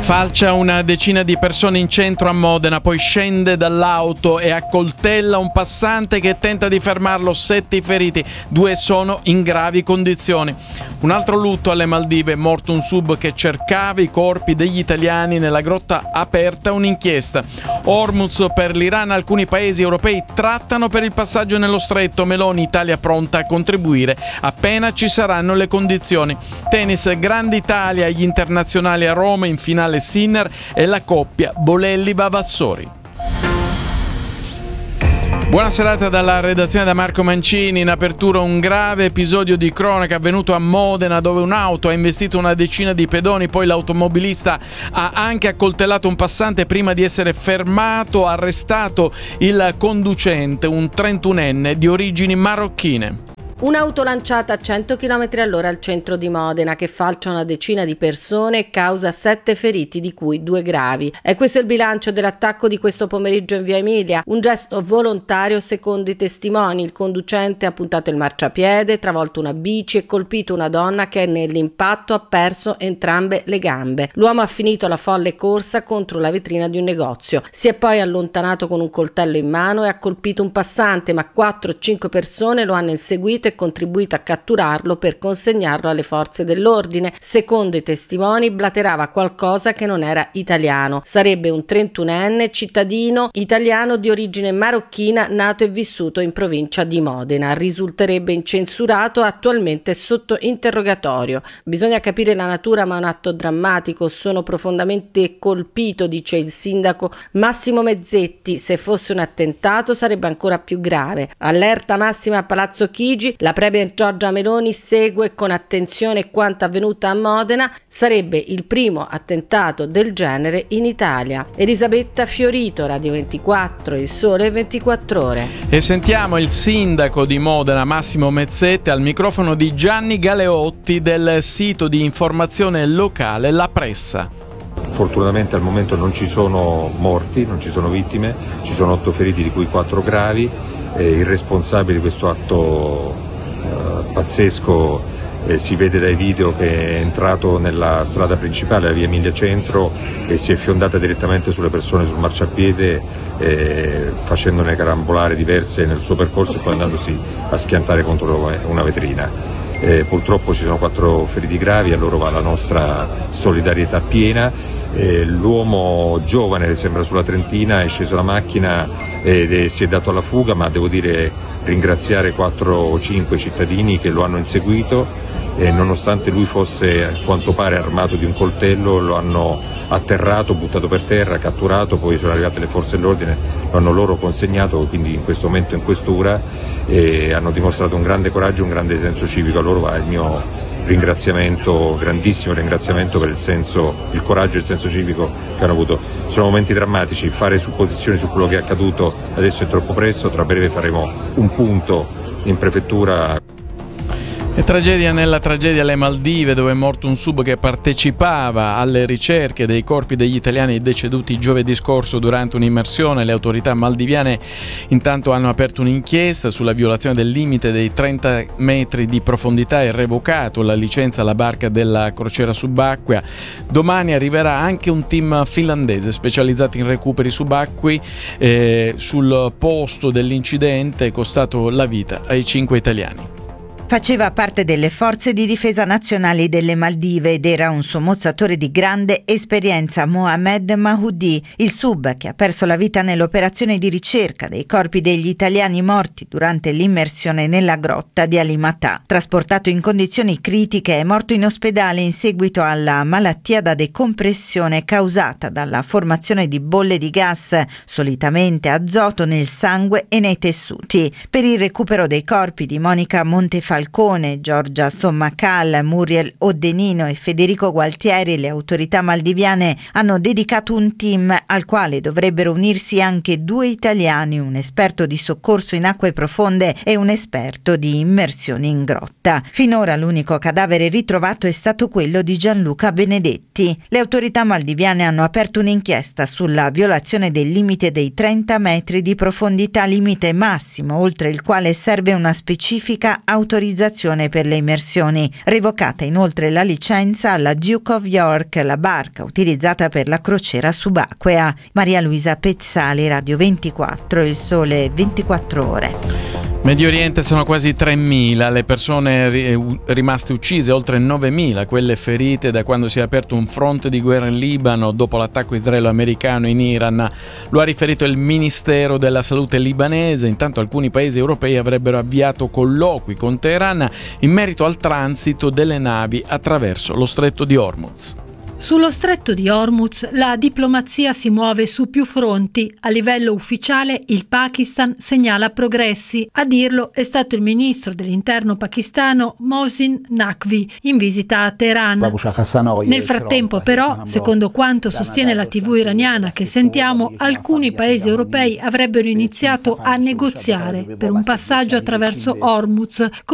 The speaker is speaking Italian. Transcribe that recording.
Falcia una decina di persone in centro a Modena, poi scende dall'auto e accoltella un passante che tenta di fermarlo, 7 feriti, 2 sono in gravi condizioni. Un altro lutto alle Maldive, morto un sub che cercava i corpi degli italiani nella grotta aperta, un'inchiesta. Hormuz per l'Iran, alcuni paesi europei trattano per il passaggio nello stretto, Meloni, Italia pronta a contribuire appena ci saranno le condizioni. Tennis, Grande Italia, gli internazionali a Roma, in finale Sinner e la coppia Bolelli-Vavassori. Buona serata dalla redazione da Marco Mancini. In apertura un grave episodio di cronaca avvenuto a Modena, dove un'auto ha investito una decina di pedoni, poi l'automobilista ha anche accoltellato un passante prima di essere fermato, arrestato il conducente, un 31enne di origini marocchine. Un'auto lanciata a 100 km all'ora al centro di Modena che falcia una decina di persone e causa 7 feriti, di cui 2 gravi. È questo il bilancio dell'attacco di questo pomeriggio in via Emilia, un gesto volontario secondo i testimoni. Il conducente ha puntato il marciapiede, travolto una bici e colpito una donna che nell'impatto ha perso entrambe le gambe. L'uomo ha finito la folle corsa contro la vetrina di un negozio. Si è poi allontanato con un coltello in mano e ha colpito un passante, ma 4 o 5 persone lo hanno inseguito e contribuito a catturarlo per consegnarlo alle forze dell'ordine. Secondo i testimoni blaterava qualcosa che non era italiano. Sarebbe un 31enne cittadino italiano di origine marocchina, nato e vissuto in provincia di Modena. Risulterebbe incensurato, attualmente sotto interrogatorio. Bisogna capire la natura, ma è un atto drammatico. Sono profondamente colpito, dice il sindaco Massimo Mezzetti. Se fosse un attentato sarebbe ancora più grave. Allerta massima a Palazzo Chigi. La premier Giorgia Meloni segue con attenzione quanto avvenuto a Modena. Sarebbe il primo attentato del genere in Italia. Elisabetta Fiorito, Radio 24, Il Sole 24 Ore. E sentiamo il sindaco di Modena, Massimo Mezzetti, al microfono di Gianni Galeotti del sito di informazione locale La Pressa. Fortunatamente al momento non ci sono morti, non ci sono vittime, ci sono 8 feriti di cui 4 gravi. Il responsabile di questo atto pazzesco si vede dai video che è entrato nella strada principale, la via Emilia Centro, e si è fiondata direttamente sulle persone sul marciapiede, facendone carambolare diverse nel suo percorso e poi andandosi a schiantare contro una vetrina. Purtroppo ci sono 4 feriti gravi, a loro va la nostra solidarietà piena. L'uomo giovane, sembra sulla trentina, è sceso dalla macchina e si è dato alla fuga, ma devo ringraziare 4 o 5 cittadini che lo hanno inseguito e nonostante lui fosse a quanto pare armato di un coltello lo hanno atterrato, buttato per terra, catturato, poi sono arrivate le forze dell'ordine, lo hanno loro consegnato, quindi in questo momento in questura, e hanno dimostrato un grande coraggio, un grande senso civico. A loro va il mio ringraziamento, grandissimo ringraziamento per il coraggio e il senso civico che hanno avuto. Sono momenti drammatici, fare supposizioni su quello che è accaduto adesso è troppo presto, tra breve faremo un punto in prefettura. E tragedia nella tragedia alle Maldive, dove è morto un sub che partecipava alle ricerche dei corpi degli italiani deceduti giovedì scorso durante un'immersione. Le autorità maldiviane intanto hanno aperto un'inchiesta sulla violazione del limite dei 30 metri di profondità e revocato la licenza alla barca della crociera subacquea. Domani arriverà anche un team finlandese specializzato in recuperi subacquei sul posto dell'incidente, costato la vita ai 5 italiani. Faceva parte delle forze di difesa nazionali delle Maldive ed era un sommozzatore di grande esperienza, Mohamed Mahoudi, il sub che ha perso la vita nell'operazione di ricerca dei corpi degli italiani morti durante l'immersione nella grotta di Alimatà. Trasportato in condizioni critiche, è morto in ospedale in seguito alla malattia da decompressione causata dalla formazione di bolle di gas, solitamente azoto, nel sangue e nei tessuti. Per il recupero dei corpi di Monica Montefalcone, Giorgia Sommacal, Muriel Oddenino e Federico Gualtieri, le autorità maldiviane hanno dedicato un team al quale dovrebbero unirsi anche 2 italiani, un esperto di soccorso in acque profonde e un esperto di immersioni in grotta. Finora l'unico cadavere ritrovato è stato quello di Gianluca Benedetti. Le autorità maldiviane hanno aperto un'inchiesta sulla violazione del limite dei 30 metri di profondità, limite massimo oltre il quale serve una specifica autorizzazione autorizzazione per le immersioni. Revocata inoltre la licenza alla Duke of York, la barca utilizzata per la crociera subacquea. Maria Luisa Pezzali, Radio 24, Il Sole 24 Ore. Medio Oriente sono quasi 3.000 le persone rimaste uccise, oltre 9.000 quelle ferite da quando si è aperto un fronte di guerra in Libano dopo l'attacco israelo-americano in Iran. Lo ha riferito il Ministero della Salute libanese. Intanto alcuni paesi europei avrebbero avviato colloqui con Teheran in merito al transito delle navi attraverso lo Stretto di Hormuz. Sullo Stretto di Hormuz la diplomazia si muove su più fronti. A livello ufficiale il Pakistan segnala progressi. A dirlo è stato il ministro dell'interno pakistano Mohsin Naqvi in visita a Teheran. Nel frattempo però, secondo quanto sostiene la TV iraniana che sentiamo, alcuni paesi europei avrebbero iniziato a negoziare per un passaggio attraverso Hormuz,